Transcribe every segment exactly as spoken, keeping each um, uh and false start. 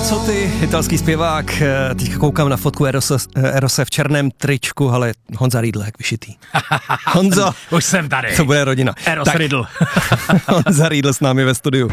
Co ty, italský zpěvák, teďka koukám na fotku Erose, Erose v černém tričku, ale Honza Riedl, jak vyšitý. Honzo. Už jsem tady. To bude rodina. Eros Riedl. Honza Riedl s námi ve studiu.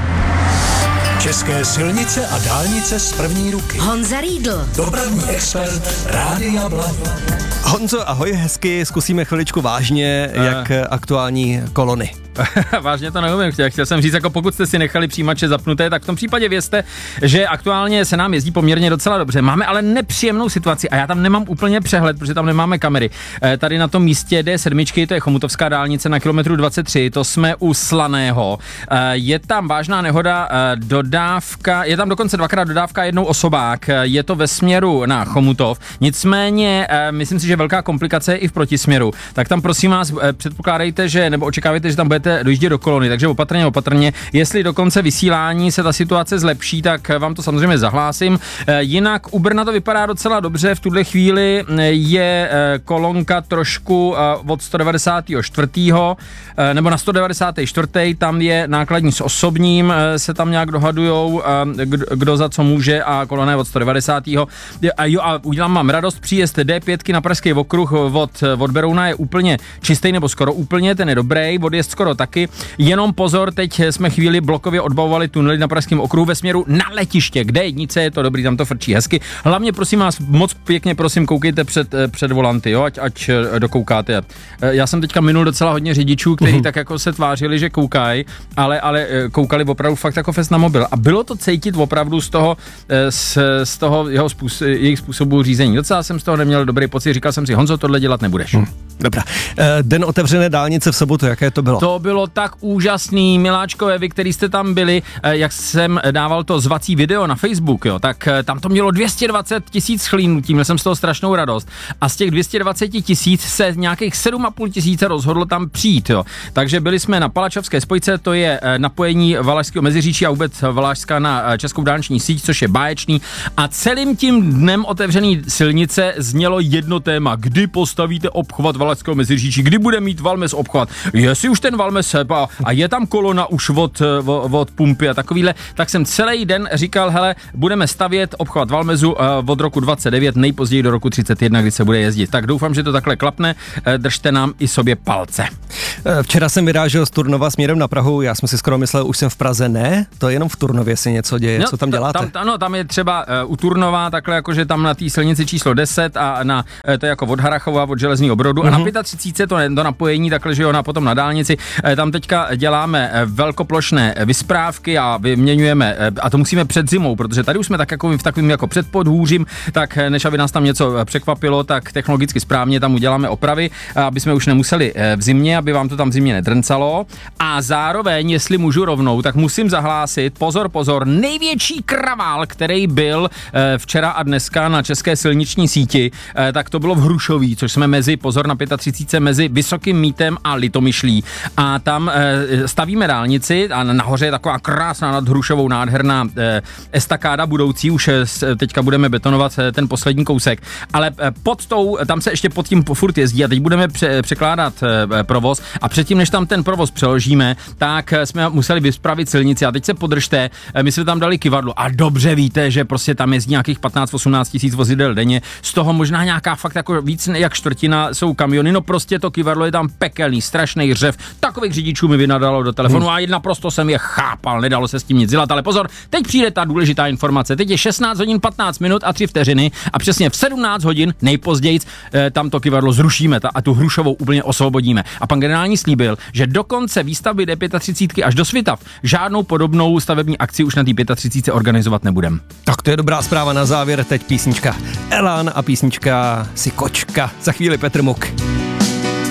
České silnice a dálnice z první ruky. Honza Riedl. Dopravní expert Rádia Blaník. Honzo, ahoj, hezky, zkusíme chviličku vážně, uh. jak aktuální kolony. Vážně to neumím, chtěl, chtěl jsem říct, jako pokud jste si nechali přijímače zapnuté, tak v tom případě vězte, že aktuálně se nám jezdí poměrně docela dobře. Máme ale nepříjemnou situaci a já tam nemám úplně přehled, protože tam nemáme kamery. E, tady na tom místě D sedm, to je Chomutovská dálnice na kilometru dvacet tři, to jsme u Slaného. E, je tam vážná nehoda, e, dodávka, je tam dokonce dvakrát dodávka, jednou osobák, e, je to ve směru na Chomutov, nicméně e, myslím si, že velká komplikace je i v protisměru. Tak tam prosím vás e, předpokládejte, že nebo očekávejte, že tam bude dojíždět do kolony, takže opatrně, opatrně. Jestli do konce vysílání se ta situace zlepší, tak vám to samozřejmě zahlásím. Jinak u Brna to vypadá docela dobře, v tuhle chvíli je kolonka trošku od sto devadesát čtyři nebo na sto devadesát čtyři, tam je nákladní s osobním, se tam nějak dohadujou, kdo za co může a kolona je od sto devadesát. A jo, a udělám mám radost, příjezd D pět na Pražský okruh od, od Berouna je úplně čistý nebo skoro úplně, ten je dobrý, odjezd skoro taky. Jenom pozor, teď jsme chvíli blokově odbavovali tunely na Pražském okruhu ve směru na letiště, kde jednice je to dobrý, tam to frčí hezky. Hlavně prosím vás, moc pěkně prosím, koukejte před, před volanty, jo, ať, ať dokoukáte. Já jsem teďka minul docela hodně řidičů, kteří uh-huh. tak jako se tvářili, že koukají, ale, ale koukali opravdu fakt jako fest na mobil. A bylo to cítit opravdu z toho, z, z toho jeho způsob, jejich způsobu řízení. Docela jsem z toho neměl dobrý pocit, říkal jsem si, Honzo, tohle dělat nebudeš. Hmm. Dobrá. Den otevřené dálnice v sobotu, jaké to bylo? To bylo tak úžasný, miláčkové, vy, který jste tam byli, jak jsem dával to zvací video na Facebook, jo, tak tam to mělo dvě stě dvacet tisíc schlínutí, měl jsem z toho strašnou radost. A z těch dvě stě dvacet tisíc se nějakých sedm a půl tisíce rozhodlo tam přijít, jo. Takže byli jsme na Palačavské spojce, to je napojení Valašského Meziříčí a vůbec Valašska na českou dálniční síť, což je báječný. A celým tím dnem otevřený silnice znělo jedno téma, kdy postavíte obchvat Valašského Meziříčí, kdy bude mít Valmes obchvat. Jestli už ten Valmes a, a je tam kolona už od, od, od pumpy a takovýhle, tak jsem celý den říkal, hele, budeme stavět obchvat Valmezu od roku dvacet devět, nejpozději do roku třicet jedna, kdy se bude jezdit. Tak doufám, že to takhle klapne, držte nám i sobě palce. Včera jsem vyrážel z Turnova směrem na Prahu, já jsem si skoro myslel, už jsem v Praze, ne? To jenom v Turnově se něco děje, no, co tam děláte? Tam, ano, tam je třeba uh, u Turnova, takhle jakože tam na té silnici číslo deset a na, uh, to je jako od Harachova, od Železního Brodu uh-huh. a na třicet pět to, to napojení, takhle, že jo, na, potom na dálnici, uh, tam teďka děláme velkoplošné vysprávky a vyměňujeme, a to musíme před zimou, protože tady už jsme tak jako v takovým jako předpodhůřím, tak než aby nás tam něco překvapilo, tak technologicky správně tam uděláme opravy, aby jsme už nemuseli v zimě, aby vám to tam v zimě nedrncalo. A zároveň, jestli můžu rovnou, tak musím zahlásit, pozor, pozor, největší kravál, který byl včera a dneska na české silniční síti, tak to bylo v Hrušoví, což jsme mezi, pozor na třicet pět, mezi Vysokým Mítem a Litomyšlí. A tam stavíme dálnici a nahoře je taková krásná nad Hrušovou nádherná eh, estakáda budoucí, už eh, teďka budeme betonovat eh, ten poslední kousek, ale eh, pod tou, tam se ještě pod tím furt jezdí a teď budeme pře- překládat eh, provoz a předtím, než tam ten provoz přeložíme, tak eh, jsme museli vyspravit silnici a teď se podržte, eh, my jsme tam dali kyvadlo a dobře víte, že prostě tam jezdí nějakých patnáct osmnáct tisíc vozidel denně, z toho možná nějaká fakt jako víc jak čtvrtina jsou kamiony, no prostě to kyvadlo je tam pekelný, strašný řev, takových řidičů mi vynadalo do telefonu hmm. a naprosto jsem je chápal, nedalo se s tím nic dělat, ale pozor, teď přijde ta důležitá informace, teď je šestnáct hodin patnáct minut a tři vteřiny a přesně v sedmnáct hodin nejpozději e, tam to kyvadlo zrušíme ta, a tu Hrušovou úplně osvobodíme. A pan generální slíbil, že do konce výstavby D třicet pět až do Svitav žádnou podobnou stavební akci už na té třicet pět organizovat nebudem. Tak to je dobrá zpráva na závěr, teď písnička Elán a písnička Si kočka, za chvíli Petr Muk.